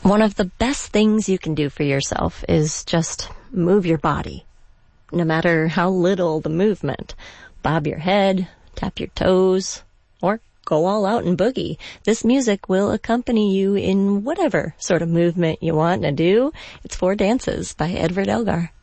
One of the best things you can do for yourself is just move your body. No matter how little the movement. Bob your head, tap your toes, or go all out and boogie. This music will accompany you in whatever sort of movement you want to do. It's Four Dances by Edward Elgar.